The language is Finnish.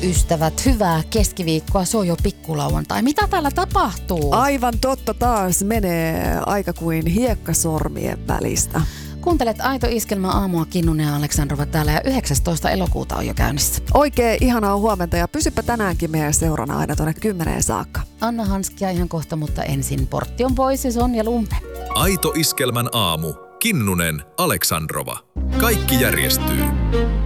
Ystävät, hyvää keskiviikkoa, se on jo pikkulauantai. Mitä täällä tapahtuu? Aivan totta, taas menee aika kuin hiekka sormien välistä. Kuuntelet Aito Iskelmä aamua, Kinnunen ja Aleksandrova täällä ja 19. elokuuta on jo käynnissä. Oikein ihanaa huomenta ja pysypä tänäänkin meidän seurana aina tuonne 10 saakka. Anna Hanskia ihan kohta, mutta ensin Portion Boys ja Sonja Lumpe. Aito Iskelmän aamu. Kinnunen, Aleksandrova. Kaikki järjestyy.